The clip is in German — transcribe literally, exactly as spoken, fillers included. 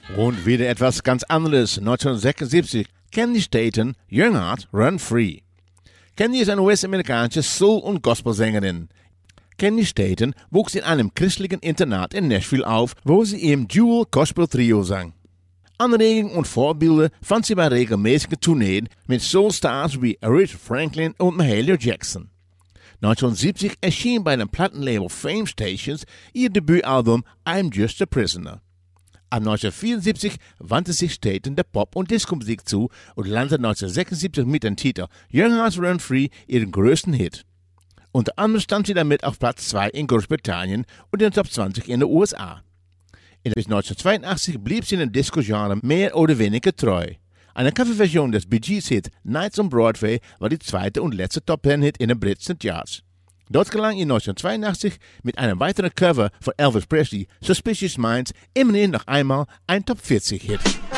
Und wieder etwas ganz anderes. neunzehnhundertsechsundsiebzig. Candy Staten, Young Heart, Run Free. Candy ist eine U S-amerikanische Soul- und Gospelsängerin. Candy Staten wuchs in einem christlichen Internat in Nashville auf, wo sie im Dual Gospel Trio sang. Anregungen und Vorbilder fand sie bei regelmäßigen Tourneen mit Soulstars wie Aretha Franklin und Mahalia Jackson. neunzehnhundertsiebzig erschien bei dem Plattenlabel Fame Stations ihr Debütalbum I'm Just a Prisoner. Ab neunzehnhundertvierundsiebzig wandte sich Staten der Pop- und Disco-Musik zu und landete neunzehnhundertsechsundsiebzig mit dem Titel Young Hearts Run Free ihren größten Hit. Unter anderem stand sie damit auf Platz zwei in Großbritannien und in den Top zwanzig in den U S A. Bis neunzehnhundertzweiundachtzig blieb sie in dem Disco-Genre mehr oder weniger treu. Eine Coverversion des Bee Gees-Hit Nights on Broadway war die zweite und letzte Top-Ten-Hit in den britischen Charts. Dort gelang ihr neunzehnhundertzweiundachtzig mit einem weiteren Cover von Elvis Presley, Suspicious Minds, immerhin noch einmal ein Top vierzig Hit.